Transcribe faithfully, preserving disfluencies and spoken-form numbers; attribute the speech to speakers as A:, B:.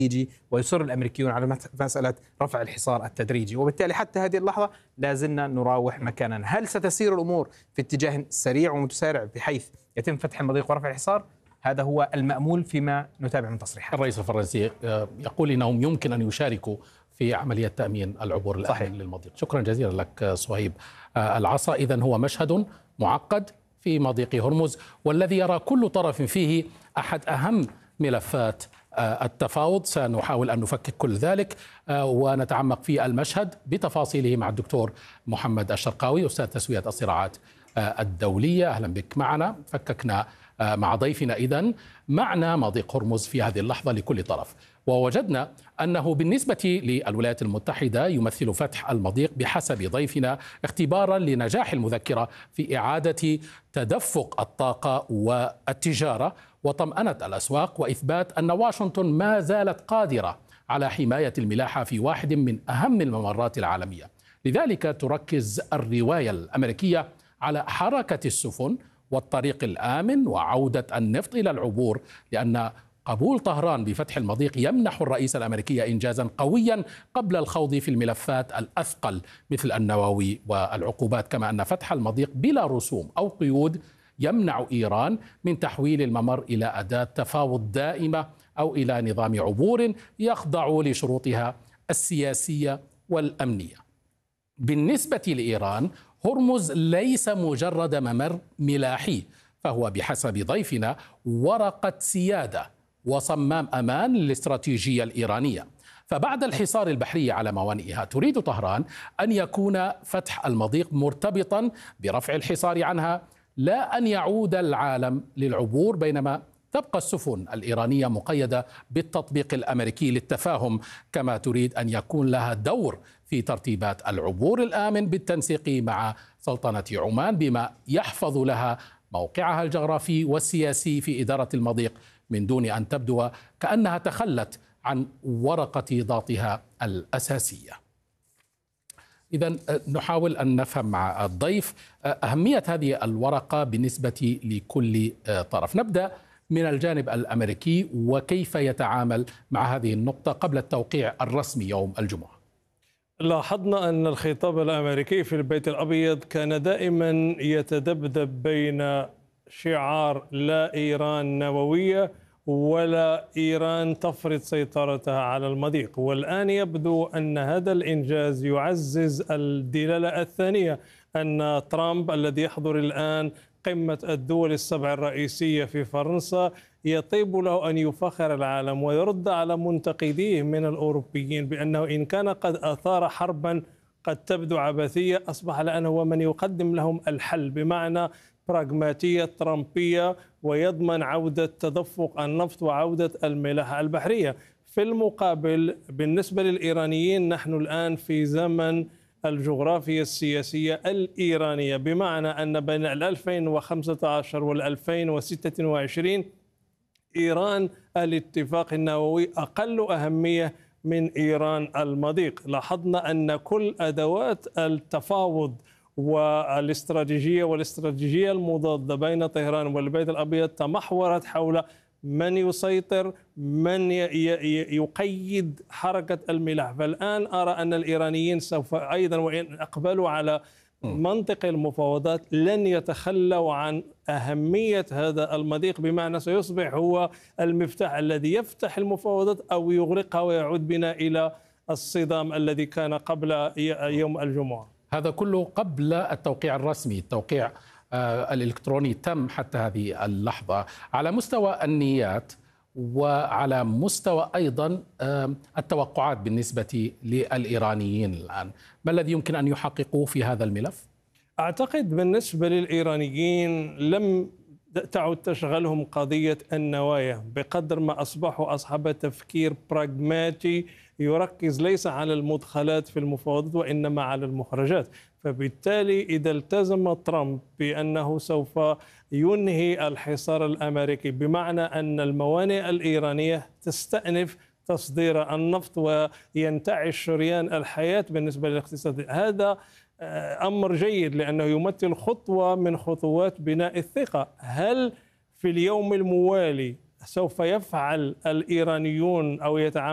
A: التدريجي، ويصر الأمريكيون على مسألة رفع الحصار التدريجي، وبالتالي حتى هذه اللحظة لا زلنا نراوح مكاننا. هل ستسير الأمور في اتجاه سريع ومتسارع بحيث يتم فتح المضيق ورفع الحصار؟ هذا هو المأمول فيما نتابع من تصريحات
B: الرئيس الفرنسي. يقول إنهم يمكن أن يشاركوا في عملية تأمين العبور الآمن
A: صحيح.
B: للمضيق. شكرا جزيلا لك صهيب العصا. إذن هو مشهد معقد في مضيق هرمز، والذي يرى كل طرف فيه أحد أهم ملفات التفاوض. سنحاول أن نفكك كل ذلك ونتعمق في المشهد بتفاصيله مع الدكتور محمد الشرقاوي، أستاذ تسوية الصراعات الدولية. أهلا بك معنا. فككنا مع ضيفنا إذن معنى مضيق هرمز في هذه اللحظة لكل طرف، ووجدنا أنه بالنسبة للولايات المتحدة يمثل فتح المضيق بحسب ضيفنا اختبارا لنجاح المذكرة في إعادة تدفق الطاقة والتجارة وطمأنة الأسواق، وإثبات أن واشنطن ما زالت قادرة على حماية الملاحة في واحد من أهم الممرات العالمية. لذلك تركز الرواية الأمريكية على حركة السفن والطريق الآمن وعودة النفط إلى العبور، لأن قبول طهران بفتح المضيق يمنح الرئيس الأمريكي إنجازا قويا قبل الخوض في الملفات الأثقل مثل النووي والعقوبات، كما أن فتح المضيق بلا رسوم أو قيود يمنع إيران من تحويل الممر إلى أداة تفاوض دائمة أو إلى نظام عبور يخضع لشروطها السياسية والأمنية. بالنسبة لإيران، هرمز ليس مجرد ممر ملاحي، فهو بحسب ضيفنا ورقة سيادة وصمام أمان للاستراتيجية الإيرانية. فبعد الحصار البحري على موانئها تريد طهران أن يكون فتح المضيق مرتبطا برفع الحصار عنها، لا أن يعود العالم للعبور، بينما تبقى السفن الإيرانية مقيدة بالتطبيق الأمريكي للتفاهم، كما تريد أن يكون لها دور في ترتيبات العبور الآمن بالتنسيق مع سلطنة عمان، بما يحفظ لها موقعها الجغرافي والسياسي في إدارة المضيق من دون أن تبدو كأنها تخلت عن ورقة ضغطها الأساسية. إذن نحاول أن نفهم مع الضيف أهمية هذه الورقة بالنسبة لكل طرف. نبدأ من الجانب الأمريكي وكيف يتعامل مع هذه النقطة قبل التوقيع الرسمي يوم الجمعة.
C: لاحظنا أن الخطاب الأمريكي في البيت الأبيض كان دائما يتذبذب بين شعار لا إيران نووية ولا إيران تفرض سيطرتها على المضيق، والآن يبدو أن هذا الإنجاز يعزز الدلالة الثانية، أن ترامب الذي يحضر الآن قمة الدول السبع الرئيسية في فرنسا يطيب له أن يفخر العالم ويرد على منتقديه من الأوروبيين بأنه إن كان قد أثار حربا قد تبدو عبثية، أصبح الآن هو من يقدم لهم الحل بمعنى براغماتية ترامبية، ويضمن عودة تدفق النفط وعودة الملاحة البحرية. في المقابل بالنسبة للإيرانيين نحن الآن في زمن الجغرافيا السياسية الإيرانية، بمعنى أن بين ألفين وخمسة عشر وألفين وستة وعشرين إيران الاتفاق النووي أقل أهمية من إيران المضيق. لاحظنا أن كل أدوات التفاوض والاستراتيجية والاستراتيجية المضادة بين طهران والبيت الأبيض تمحورت حول من يسيطر، من يقيد حركة الملاحة. فالآن أرى أن الإيرانيين سوف أيضا وإن أقبلوا على منطق المفاوضات لن يتخلوا عن أهمية هذا المضيق، بمعنى سيصبح هو المفتاح الذي يفتح المفاوضات أو يغلقها ويعود بنا إلى الصدام الذي كان قبل يوم الجمعة.
B: هذا كله قبل التوقيع الرسمي. التوقيع الإلكتروني تم حتى هذه اللحظة. على مستوى النيات وعلى مستوى أيضا التوقعات بالنسبة للإيرانيين الآن، ما الذي يمكن أن يحققوه في هذا الملف؟
C: أعتقد بالنسبة للإيرانيين لم تعد تشغلهم قضية النوايا بقدر ما أصبحوا أصحاب تفكير براغماتي يركز ليس على المدخلات في المفاوضات وإنما على المخرجات. فبالتالي إذا التزم ترامب بأنه سوف ينهي الحصار الأمريكي، بمعنى أن الموانئ الإيرانية تستأنف تصدير النفط وينتعش شريان الحياة بالنسبة للاقتصاد، هذا أمر جيد لأنه يمثل خطوة من خطوات بناء الثقة. هل في اليوم الموالي سوف يفعل الإيرانيون أو يتعامل